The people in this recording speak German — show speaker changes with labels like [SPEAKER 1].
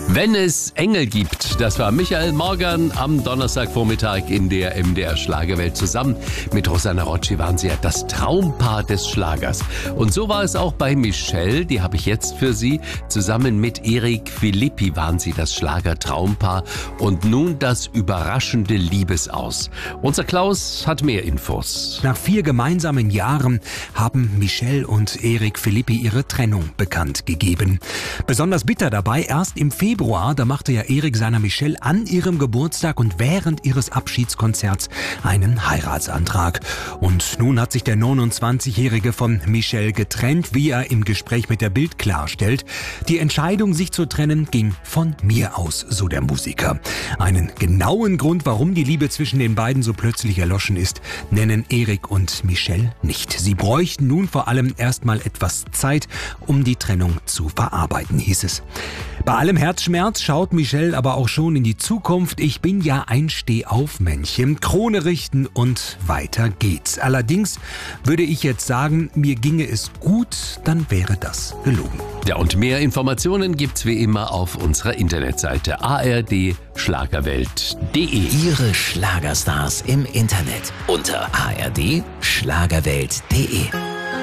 [SPEAKER 1] Wenn es Engel gibt, das war Michael Morgan am Donnerstagvormittag in der MDR Schlagerwelt. Zusammen mit Rosanna Rocci waren sie ja das Traumpaar des Schlagers. Und so war es auch bei Michelle, die habe ich jetzt für Sie. Zusammen mit Erik Philippi waren sie das Schlager-Traumpaar und nun das überraschende Liebesaus. Unser Klaus hat mehr Infos.
[SPEAKER 2] Nach 4 gemeinsamen Jahren haben Michelle und Erik Philippi ihre Trennung bekannt gegeben. Besonders bitter dabei, erst im Februar, da machte ja Erik seiner Michelle an ihrem Geburtstag und während ihres Abschiedskonzerts einen Heiratsantrag. Und nun hat sich der 29-Jährige von Michelle getrennt, wie er im Gespräch mit der Bild klarstellt. Die Entscheidung, sich zu trennen, ging von mir aus, so der Musiker. Einen genauen Grund, warum die Liebe zwischen den beiden so plötzlich erloschen ist, nennen Erik und Michelle nicht. Sie bräuchten nun vor allem erstmal etwas Zeit, um die Trennung zu verarbeiten, hieß es. Bei allem Herzschmerz schaut Michelle aber auch schon in die Zukunft. Ich bin ja ein Stehaufmännchen, Krone richten und weiter geht's. Allerdings würde ich jetzt sagen, mir ginge es gut, dann wäre das gelogen.
[SPEAKER 1] Ja, und mehr Informationen gibt's wie immer auf unserer Internetseite ardschlagerwelt.de.
[SPEAKER 3] Ihre Schlagerstars im Internet unter ardschlagerwelt.de.